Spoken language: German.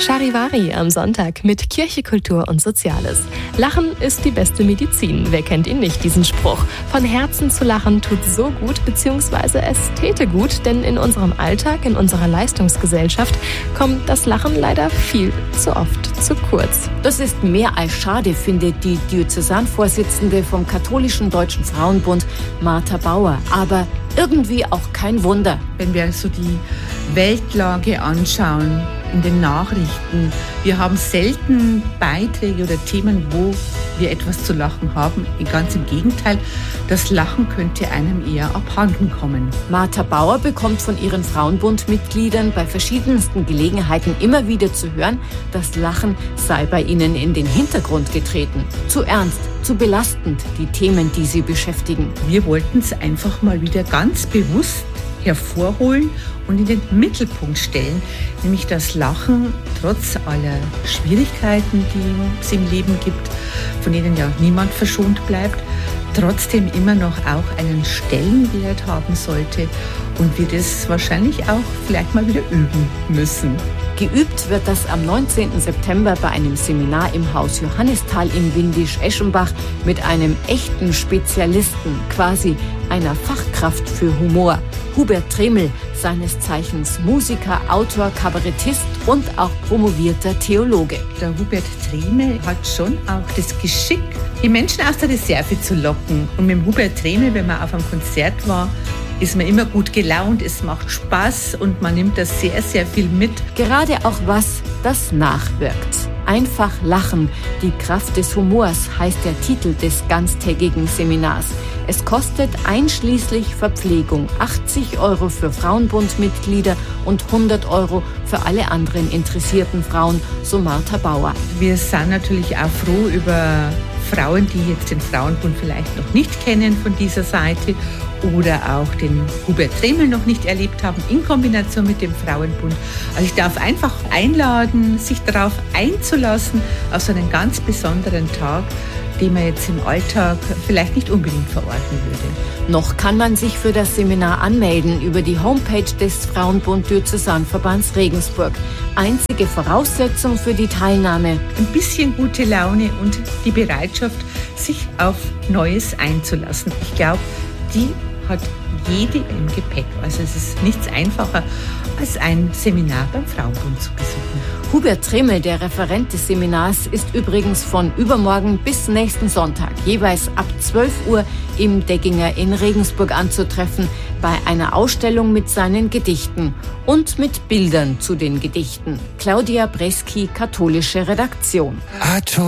Charivari am Sonntag mit Kirche, Kultur und Soziales. Lachen ist die beste Medizin. Wer kennt ihn nicht, diesen Spruch? Von Herzen zu lachen tut so gut, beziehungsweise es täte gut, denn in unserem Alltag, in unserer Leistungsgesellschaft kommt das Lachen leider viel zu oft zu kurz. Das ist mehr als schade, findet die Diözesanvorsitzende vom Katholischen Deutschen Frauenbund, Martha Bauer. Aber irgendwie auch kein Wunder. Wenn wir so die Weltlage anschauen, in den Nachrichten, wir haben selten Beiträge oder Themen, wo wir etwas zu lachen haben. Ganz im Gegenteil, das Lachen könnte einem eher abhanden kommen. Martha Bauer bekommt von ihren Frauenbundmitgliedern bei verschiedensten Gelegenheiten immer wieder zu hören, das Lachen sei bei ihnen in den Hintergrund getreten. Zu ernst, zu belastend, die Themen, die sie beschäftigen. Wir wollten es einfach mal wieder ganz bewusst hervorholen und in den Mittelpunkt stellen, nämlich das Lachen trotz aller Schwierigkeiten, die es im Leben gibt, von denen ja niemand verschont bleibt, trotzdem immer noch auch einen Stellenwert haben sollte und wir das wahrscheinlich auch vielleicht mal wieder üben müssen. Geübt wird das am 19. September bei einem Seminar im Haus Johannisthal in Windisch-Eschenbach mit einem echten Spezialisten, quasi einer Fachkraft für Humor. Hubert Tremel, seines Zeichens Musiker, Autor, Kabarettist und auch promovierter Theologe. Der Hubert Tremel hat schon auch das Geschick, die Menschen aus der Reserve zu locken. Und mit dem Hubert Tremel, wenn man auf einem Konzert war, ist man immer gut gelaunt, es macht Spaß und man nimmt das sehr, sehr viel mit. Gerade auch was, das nachwirkt. Einfach lachen, die Kraft des Humors heißt der Titel des ganztägigen Seminars. Es kostet einschließlich Verpflegung 80 € für Frauenbundmitglieder und 100 € für alle anderen interessierten Frauen, so Martha Bauer. Wir sind natürlich auch froh über Frauen, die jetzt den Frauenbund vielleicht noch nicht kennen von dieser Seite oder auch den Hubert Tremel noch nicht erlebt haben in Kombination mit dem Frauenbund. Also ich darf einfach einladen, sich darauf einzulassen, auf so einen ganz besonderen Tag, den man jetzt im Alltag vielleicht nicht unbedingt verorten würde. Noch kann man sich für das Seminar anmelden über die Homepage des Frauenbund Diözesanverbands Regensburg. Einzige Voraussetzung für die Teilnahme: ein bisschen gute Laune und die Bereitschaft, sich auf Neues einzulassen. Ich glaube, die hat jede im Gepäck. Also es ist nichts einfacher, als ein Seminar beim Frauenbund zu besuchen. Hubert Tremel, der Referent des Seminars, ist übrigens von übermorgen bis nächsten Sonntag jeweils ab 12 Uhr im Degginger in Regensburg anzutreffen bei einer Ausstellung mit seinen Gedichten und mit Bildern zu den Gedichten. Claudia Breski, katholische Redaktion.